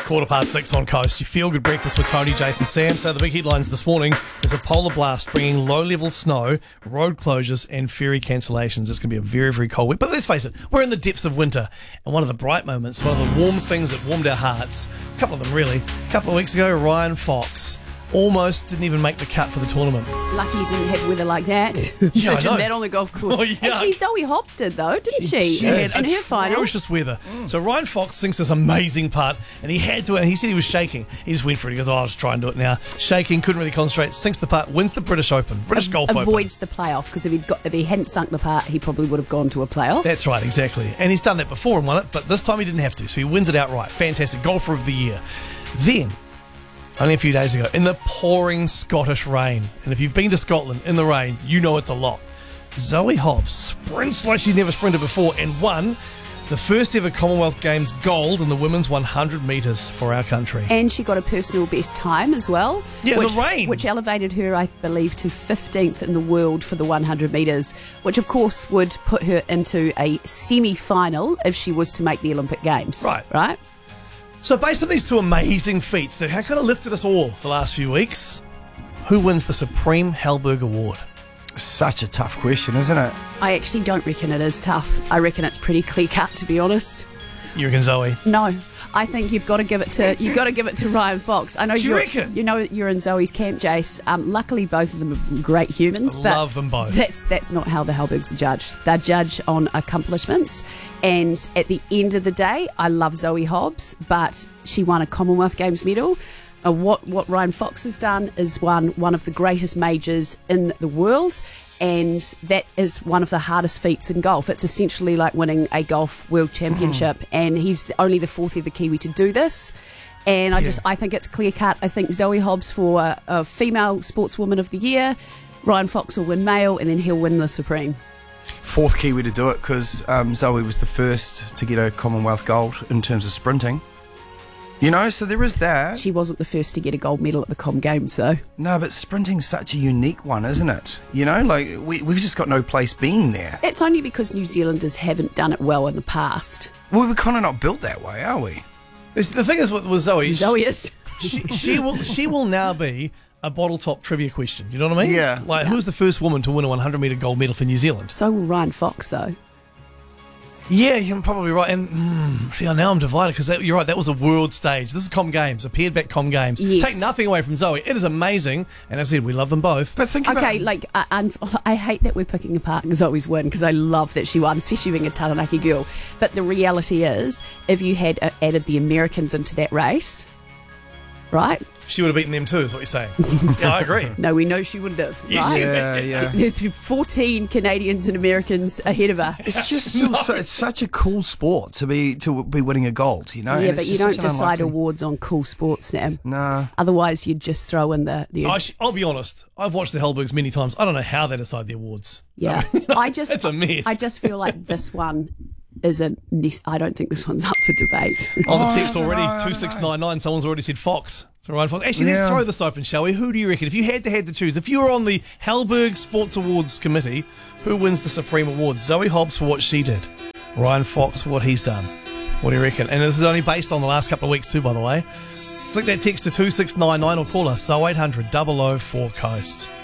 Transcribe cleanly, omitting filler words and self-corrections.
6:15 on Coast. You feel good breakfast with Tony, Jason, Sam. So the big headlines this morning is a polar blast bringing low-level snow, road closures and ferry cancellations. It's going to be a very, very cold week. But let's face it, we're in the depths of winter. And one of the bright moments, one of the warm things that warmed our hearts, a couple of them really, a couple of weeks ago, Ryan Fox almost didn't even make the cut for the tournament. Lucky you didn't have weather like that. Yeah, Imagine I know. that on the golf course. Oh, yuck. Actually, Zoe Hobbs did though, didn't she? She had in her final. atrocious weather. So Ryan Fox sinks this amazing putt, and he had to, and he said he was shaking. He just went for it. He goes, I'll just try and do it now. Shaking, couldn't really concentrate, sinks the putt, wins the British Open, British Golf Open. Avoids the playoff, because if he hadn't sunk the putt, he probably would have gone to a playoff. That's right, exactly. And he's done that before and won it, but this time he didn't have to, so he wins it outright. Fantastic. Golfer of the year. Then, only a few days ago, in the pouring Scottish rain, and if you've been to Scotland in the rain, you know it's a lot, Zoe Hobbs sprints like she's never sprinted before and won the first ever Commonwealth Games gold in the women's 100 metres for our country. And she got a personal best time as well. Yeah, in the rain. Which elevated her, I believe, to 15th in the world for the 100 metres, which of course would put her into a semi-final if she was to make the Olympic Games. Right? So based on these two amazing feats that have kind of lifted us all the last few weeks, who wins the Supreme Hellberg Award? Such a tough question, isn't it? I actually don't reckon it is tough. I reckon it's pretty clear-cut, to be honest. You reckon Zoe? No, I think you've got to give it to Ryan Fox. I know you reckon? You know you're in Zoe's camp, Jace. Luckily, both of them are great humans. I but love them both. That's not how the Hellbergs are judged. They're judged on accomplishments. And at the end of the day, I love Zoe Hobbs, but she won a Commonwealth Games medal. What Ryan Fox has done is won one of the greatest majors in the world. And that is one of the hardest feats in golf. It's essentially like winning a golf world championship, and he's only the fourth ever Kiwi to do this. And I think it's clear cut. I think Zoe Hobbs for a female sportswoman of the year, Ryan Fox will win male, and then he'll win the Supreme. Fourth Kiwi to do it, because Zoe was the first to get a Commonwealth gold in terms of sprinting. You know, so there is that. She wasn't the first to get a gold medal at the Com Games, though. No, but sprinting's such a unique one, isn't it? You know, like, we've just got no place being there. It's only because New Zealanders haven't done it well in the past. Well, we're kind of not built that way, are we? The thing is with Zoe, Zoe is. she will now be a bottle top trivia question. You know what I mean? Yeah. Like, who's the first woman to win a 100 metre gold medal for New Zealand? So will Ryan Fox, though. Yeah, you're probably right. And see, now I'm divided, because you're right, that was a world stage. This is Com Games, a paired back Com Games. Yes. Take nothing away from Zoe. It is amazing. And as I said, we love them both. But think about I hate that we're picking apart Zoe's win, because I love that she won, especially being a Taranaki girl. But the reality is, if you had added the Americans into that race, right? She would have beaten them too, is what you're saying. Yeah, I agree. No, we know she wouldn't have. Yes, Right? Yeah. There's 14 Canadians and Americans ahead of her. It's just it's such a cool sport to be winning a gold, you know? Yeah, And but it's you just don't such an decide unlikely- awards on cool sports, Sam. Nah. Otherwise, you'd just throw in the I'll be honest. I've watched the Hellbergs many times. I don't know how they decide the awards. yeah. It's a mess. I just feel like this one isn't. I don't think this one's up for debate. On the text I don't already, know, I don't 2699, someone's already said Fox. So Ryan Fox. Actually, Yeah. let's throw this open, shall we? Who do you reckon? If you had to choose, if you were on the Hellberg Sports Awards Committee, who wins the Supreme Award? Zoe Hobbs for what she did, Ryan Fox for what he's done. What do you reckon? And this is only based on the last couple of weeks too, by the way. Flick that text to 2699 or call us 0800 004 Coast.